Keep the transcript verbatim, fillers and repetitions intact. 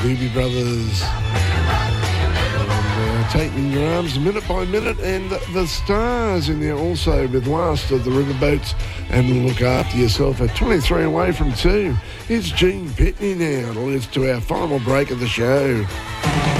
Doobie Brothers. And, uh, taking your arms minute by minute, and the, the Stars in there also with Last of the Riverboats and Look After Yourself at twenty-three away from two. It's Gene Pitney now to listen to our final break of the show.